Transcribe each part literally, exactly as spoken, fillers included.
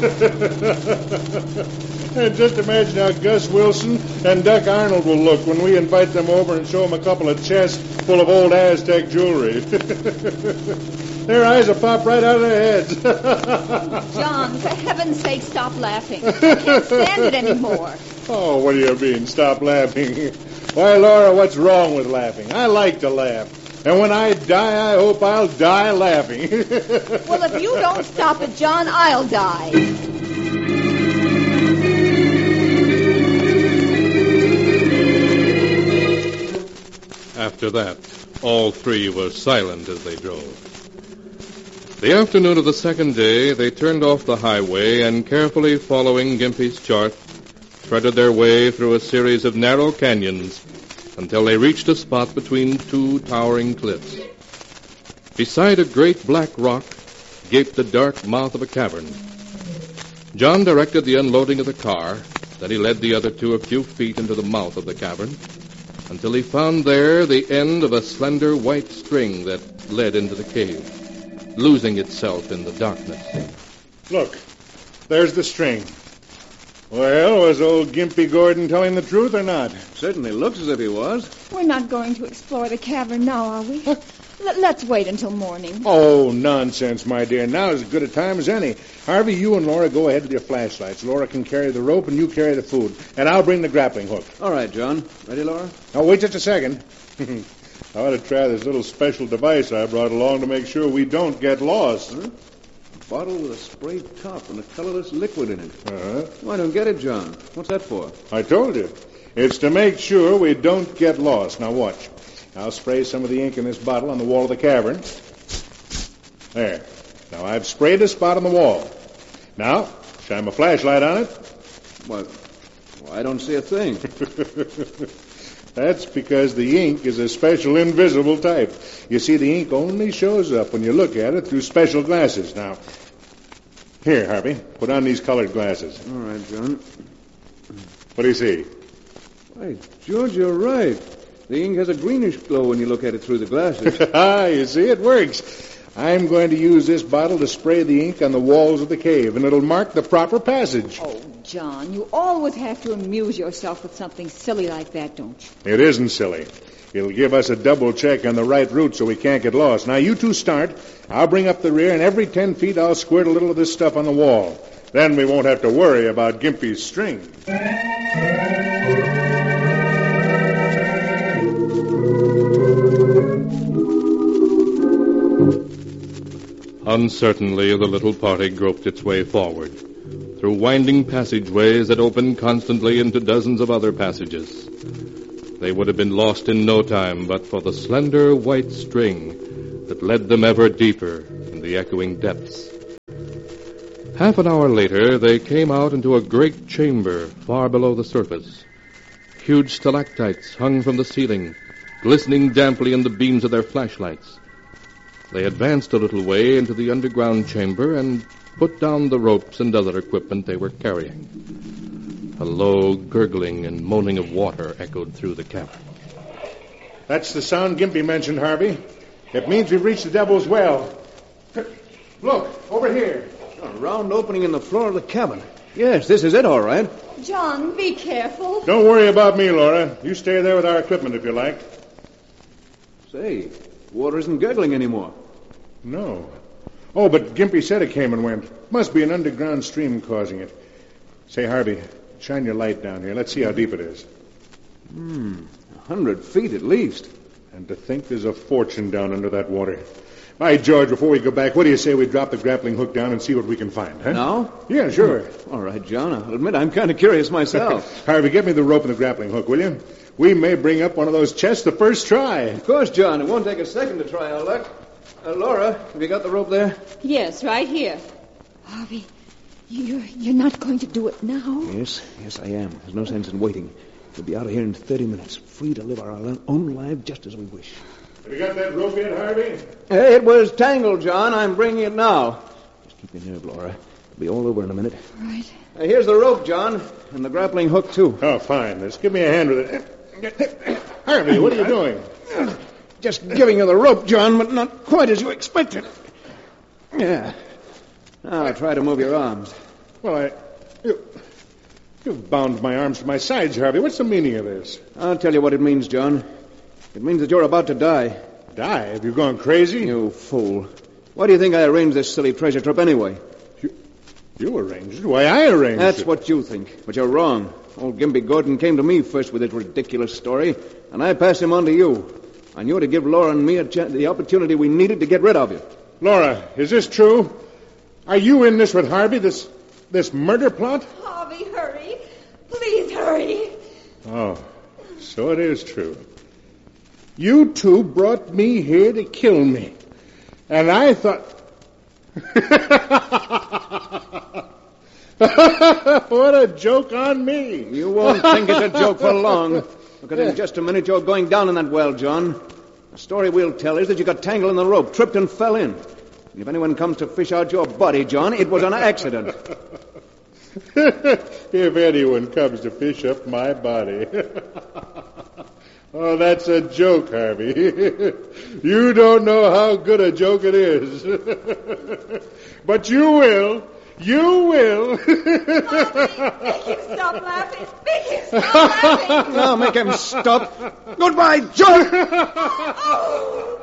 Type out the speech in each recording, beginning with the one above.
And just imagine how Gus Wilson and Duck Arnold will look when we invite them over and show them a couple of chests full of old Aztec jewelry. Their eyes will pop right out of their heads. John, for heaven's sake, stop laughing. I can't stand it anymore. Oh, what do you mean, stop laughing? Why, Laura, what's wrong with laughing? I like to laugh. And when I die, I hope I'll die laughing. Well, if you don't stop it, John, I'll die. After that, all three were silent as they drove. The afternoon of the second day, they turned off the highway and, carefully following Gimpy's chart, threaded their way through a series of narrow canyons until they reached a spot between two towering cliffs. Beside a great black rock gaped the dark mouth of a cavern. John directed the unloading of the car, then he led the other two a few feet into the mouth of the cavern until he found there the end of a slender white string that led into the cave, losing itself in the darkness. Look, there's the string. Well, was old Gimpy Gordon telling the truth or not? Certainly looks as if he was. We're not going to explore the cavern now, are we? L- let's wait until morning. Oh, nonsense, my dear. Now is as good a time as any. Harvey, you and Laura go ahead with your flashlights. Laura can carry the rope and you carry the food. And I'll bring the grappling hook. All right, John. Ready, Laura? Now, wait just a second. I ought to try this little special device I brought along to make sure we don't get lost. Huh? A bottle with a sprayed top and a colorless liquid in it. Uh-huh. Oh, I don't get it, John. What's that for? I told you. It's to make sure we don't get lost. Now, watch. I'll spray some of the ink in this bottle on the wall of the cavern. There. Now, I've sprayed a spot on the wall. Now, shine my flashlight on it. What? Well, I don't see a thing. That's because the ink is a special invisible type. You see, the ink only shows up when you look at it through special glasses. Now, here, Harvey, put on these colored glasses. All right, John. What do you see? Why, George, you're right. The ink has a greenish glow when you look at it through the glasses. Ah, you see, it works. I'm going to use this bottle to spray the ink on the walls of the cave, and it'll mark the proper passage. Oh, John, you always have to amuse yourself with something silly like that, don't you? It isn't silly. It'll give us a double check on the right route so we can't get lost. Now, you two start. I'll bring up the rear, and every ten feet I'll squirt a little of this stuff on the wall. Then we won't have to worry about Gimpy's string. Uncertainly, the little party groped its way forward, through winding passageways that opened constantly into dozens of other passages. They would have been lost in no time but for the slender white string that led them ever deeper in the echoing depths. Half an hour later, they came out into a great chamber far below the surface. Huge stalactites hung from the ceiling, glistening damply in the beams of their flashlights. They advanced a little way into the underground chamber and put down the ropes and other equipment they were carrying. A low gurgling and moaning of water echoed through the cavern. That's the sound Gimpy mentioned, Harvey. It means we've reached the Devil's Well. Look, over here. A round opening in the floor of the cabin. Yes, this is it, all right. John, be careful. Don't worry about me, Laura. You stay there with our equipment if you like. Say, water isn't gurgling anymore. No. Oh, but Gimpy said it came and went. Must be an underground stream causing it. Say, Harvey, shine your light down here. Let's see how deep it is. Hmm, a hundred feet at least. And to think there's a fortune down under that water. By George, before we go back, what do you say we drop the grappling hook down and see what we can find, huh? Now? Yeah, sure. All right, John, I'll admit I'm kind of curious myself. Harvey, get me the rope and the grappling hook, will you? We may bring up one of those chests the first try. Of course, John. It won't take a second to try our luck. Uh, Laura, have you got the rope there? Yes, right here. Harvey, you're, you're not going to do it now? Yes, yes, I am. There's no sense in waiting. We'll be out of here in thirty minutes, free to live our own lives just as we wish. Have you got that rope yet, Harvey? Uh, it was tangled, John. I'm bringing it now. Just keep your nerve, Laura. It'll be all over in a minute. Right. Uh, here's the rope, John, and the grappling hook, too. Oh, fine. Just give me a hand with it. Harvey, what are you doing? Just giving you the rope, John, but not quite as you expected. Yeah. Now try to move your arms. Well, I... You, you've bound my arms to my sides, Harvey. What's the meaning of this? I'll tell you what it means, John. It means that you're about to die. Die? Have you gone crazy? You fool. Why do you think I arranged this silly treasure trip anyway? You, you arranged it? Why, I arranged That's it. That's what you think, but you're wrong. Old Gimby Gordon came to me first with his ridiculous story, and I passed him on to you. I knew to give Laura and me a ch- the opportunity we needed to get rid of you. Laura, is this true? Are you in this with Harvey, this this murder plot? Harvey, hurry. Please hurry. Oh, so it is true. You two brought me here to kill me. And I thought... What a joke on me. You won't think it's a joke for long. Because in just a minute you're going down in that well, John. The story we'll tell is that you got tangled in the rope, tripped and fell in. And if anyone comes to fish out your body, John, it was an accident. If anyone comes to fish up my body. Oh, that's a joke, Harvey. You don't know how good a joke it is. But you will. You will. Harvey, make him stop laughing. Make him stop laughing. Now make him stop. Goodbye, John. Oh.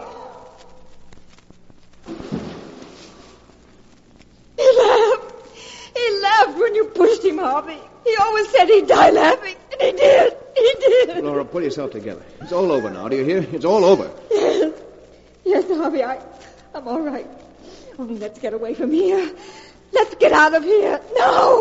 He laughed. He laughed when you pushed him, Harvey. He always said he'd die laughing, and he did. He did. Laura, pull yourself together. It's all over now, do you hear? It's all over. Yes. Yes, Harvey, I, I'm all right. Only let's get away from here. Let's get out of here. No!